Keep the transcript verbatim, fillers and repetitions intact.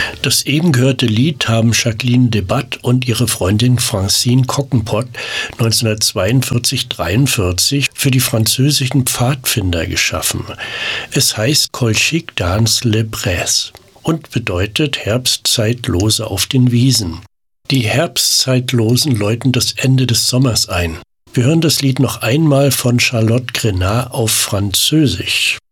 Das eben gehörte Lied haben Jacqueline de Bat und ihre Freundin Francine Cockenpot neunzehnhundertzweiundvierzig dreiundvierzig für die französischen Pfadfinder geschaffen. Es heißt Colchique dans les Prés und bedeutet Herbstzeitlose auf den Wiesen. Die Herbstzeitlosen läuten das Ende des Sommers ein. Wir hören das Lied noch einmal von Charlotte Grenat auf Französisch.